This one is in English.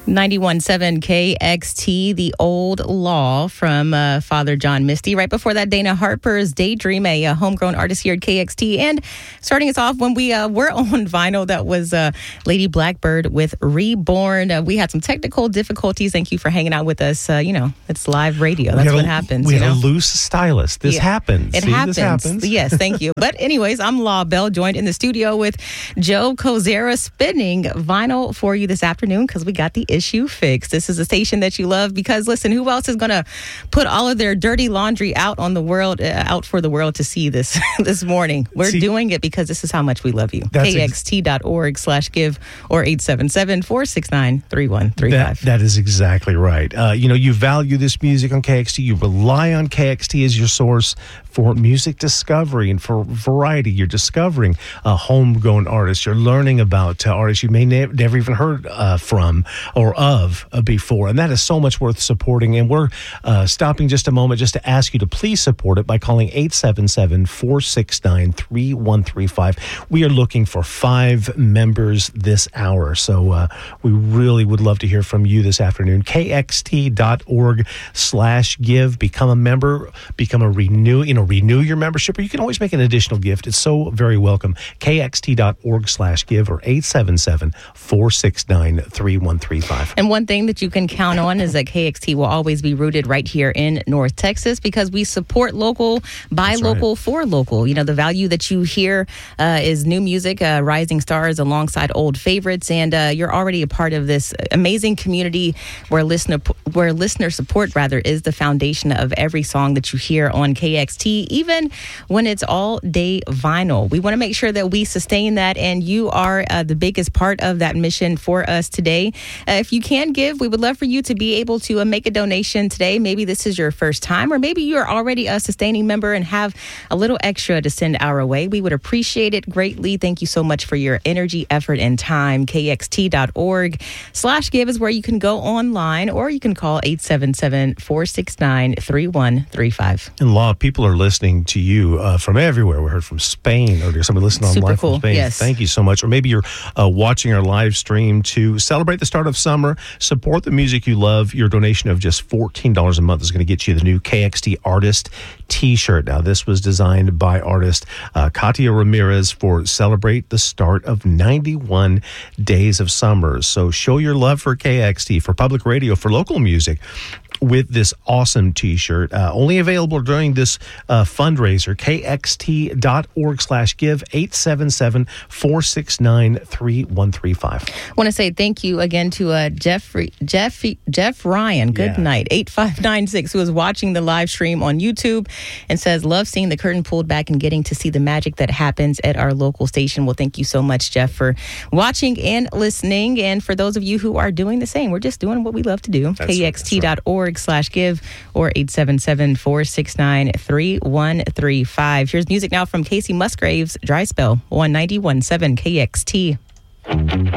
91.7 KXT, The Old Law from Father John Misty. Right before that, Dana Harper's Daydream, a homegrown artist here at KXT. And starting us off when we were on vinyl, that was Lady Blackbird with Reborn. We had some technical difficulties. Thank you for hanging out with us. It's live radio. That's what happens. We had a loose stylist. This happens. It happens. This happens. Yes, thank you. But anyways, I'm Law Bell, joined in the studio with Joe Kozera, spinning vinyl for you this afternoon because we got the issue fixed. This is a station that you love because, listen, who else is going to put all of their dirty laundry out on the world, out for the world to see this morning? We're doing it because this is how much we love you. KXT.org/give or 877-469-3135. That is exactly right. You value this music on KXT. You rely on KXT as your source for music discovery and for variety. You're discovering homegrown artists. You're learning about artists you may never even heard from or of before. And that is so much worth supporting. And we're stopping just a moment just to ask you to please support it by calling 877-469-3135. We are looking for 5 members this hour. So we really would love to hear from you this afternoon. KXT.org/give. Become a member. Renew your membership, or you can always make an additional gift. It's so very welcome. KXT.org/give or 877-469-3135. And one thing that you can count on is that KXT will always be rooted right here in North Texas because we support local, buy local, for local. You know, the value that you hear is new music, rising stars alongside old favorites, and you're already a part of this amazing community where listener support is the foundation of every song that you hear on KXT, even when it's all day vinyl. We want to make sure that we sustain that, and you are the biggest part of that mission for us today. If you can give, we would love for you to be able to make a donation today. Maybe this is your first time, or maybe you're already a sustaining member and have a little extra to send our way. We would appreciate it greatly. Thank you so much for your energy, effort, and time. KXT.org/give is where you can go online, or you can call 877-469-3135. And Law, people are listening to you from everywhere. We heard from Spain, or somebody listening online from Spain. Yes. Thank you so much. Or maybe you're watching our live stream to celebrate the start of summer. Support the music you love. Your donation of just $14 a month is going to get you the new KXT Artist T-shirt. Now, this was designed by artist Katia Ramirez for Celebrate the Start of 91 Days of Summer. So show your love for KXT, for public radio, for local music, with this awesome T-shirt. Only available during this fundraiser. KXT.org/give, 877-469-3135. I want to say thank you again to Jeff Ryan. Good night. 8596, who is watching the live stream on YouTube and says, love seeing the curtain pulled back and getting to see the magic that happens at our local station. Well, thank you so much, Jeff, for watching and listening. And for those of you who are doing the same, we're just doing what we love to do. KXT.org/give or 877-469-3135. Here's music now from Casey Musgraves, Dry Spell, on 91.7 KXT.